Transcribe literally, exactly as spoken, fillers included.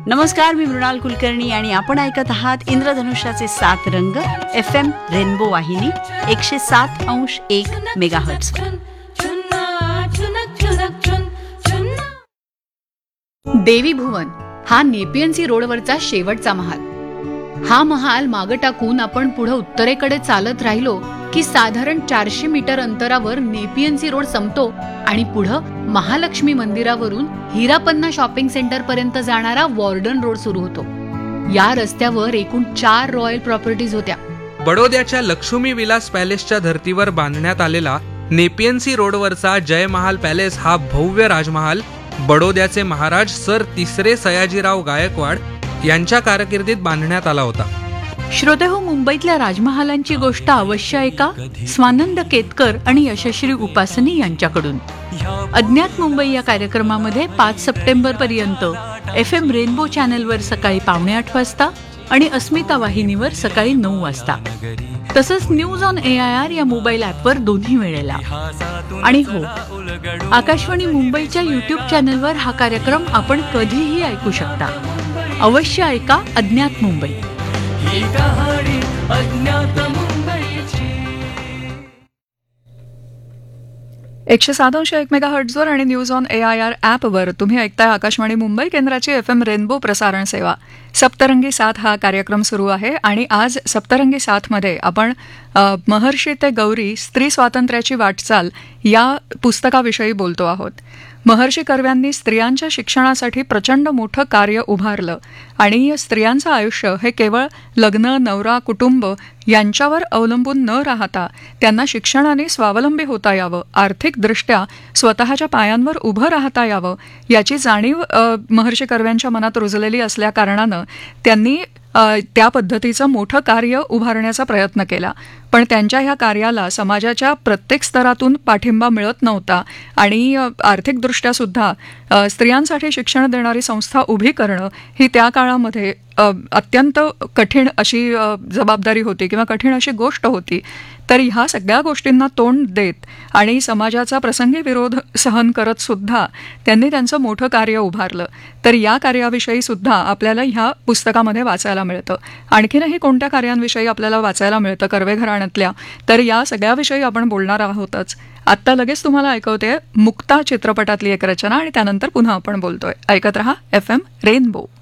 नमस्कार, मी मृणाल कुलकर्णी आणि आपण ऐकत आहात इंद्रधनुष्याचे सात रंग एफ एम रेनबो वाहिनी एकशे सात अंश एक मेगाहर्ट्झ. देवी भुवन हा नेपियन सी रोडवरचा शेवटचा महाल. हा महाल मागं टाकून आपण पुढे उत्तरेकडे चालत राहिलो की साधारण चारशे मीटर अंतरावर नेपियन सी रोड संपतो आणि पुढं महालक्ष्मी मंदिरावरून हिरापन्ना शॉपिंग सेंटर पर्यंत जाणारा वॉर्डन रोड सुरू होतो. या रस्त्यावर एकूण चार रॉयल प्रॉपर्टीज होत्या. बडोद्याच्या लक्ष्मी विलास पॅलेसच्या धर्तीवर बांधण्यात आलेला नेपियन सी रोडवरचा जय महाल पॅलेस हा भव्य राजमहाल बडोद्याचे महाराज सर तिसरे सयाजीराव गायकवाड यांच्या कारकिर्दीत बांधण्यात आला होता. श्रोतेहो, मुंबईतल्या राजमहालांची गोष्ट अवश्य ऐका स्वानंद केतकर आणि यशश्री उपासनी यांच्याकडून. अज्ञात मुंबई या कार्यक्रमामध्ये पाच सप्टेंबर पर्यंत एफ एम रेनबो चॅनलवर सकाळी पावणे आठ वाजता आणि अस्मिता वाहिनीवर सकाळी नऊ वाजता, तसंच news on A I R या मोबाईल ॲपवर दोन्ही वेळेला. आणि हो, आकाशवाणी मुंबईच्या युट्यूब चॅनलवर हा कार्यक्रम आपण कधीही ऐकू शकता. अवश्य ऐका अज्ञात मुंबई. एकशे सात अंश एक मेगा हर्ट्झवर आणि news on A I R ॲपवर तुम्ही ऐकताय आकाशवाणी मुंबई केंद्राची एफ एम रेनबो प्रसारण सेवा. सप्तरंगी साथ हा कार्यक्रम सुरू आहे आणि आज सप्तरंगी साथमध्ये आपण महर्षी ते गौरी स्त्री स्वातंत्र्याची वाटचाल या पुस्तकाविषयी बोलतो आहोत. महर्षी कर्व्यांनी स्त्रियांच्या शिक्षणासाठी प्रचंड मोठं कार्य उभारलं आणि स्त्रियांचं आयुष्य हे केवळ लग्न, नवरा, कुटुंब यांच्यावर अवलंबून न राहता त्यांना शिक्षणाने स्वावलंबी होता यावं, आर्थिकदृष्ट्या स्वतःच्या पायांवर उभं राहता यावं याची जाणीव महर्षी कर्व्यांच्या मनात रुजलेली असल्या कारणानं त्यांनी त्या पद्धतीचं मोठं कार्य उभारण्याचा प्रयत्न केला. पण त्यांच्या ह्या कार्याला समाजाच्या प्रत्येक स्तरातून पाठिंबा मिळत नव्हता आणि आर्थिकदृष्ट्या सुद्धा स्त्रियांसाठी शिक्षण देणारी संस्था उभी करणं ही त्या काळामध्ये अत्यंत कठीण अशी जबाबदारी होती किंवा कठीण अशी गोष्ट होती. तर ह्या सगळ्या गोष्टींना तोंड देत आणि समाजाचा प्रसंगी विरोध सहन करत सुद्धा त्यांनी त्यांचं मोठं कार्य उभारलं. तर या कार्याविषयी सुद्धा आपल्याला ह्या पुस्तकामध्ये वाचायला मिळतं. आणखीनही कोणत्या कार्यांविषयी आपल्याला वाचायला मिळतं कर्वे घराण्यातल्या, तर या सगळ्याविषयी आपण बोलणार आहोतच. आत्ता लगेच तुम्हाला ऐकवते मुक्ता चित्रपटातली एक रचना आणि त्यानंतर पुन्हा आपण बोलतोय. ऐकत रहा एफ एम रेनबो.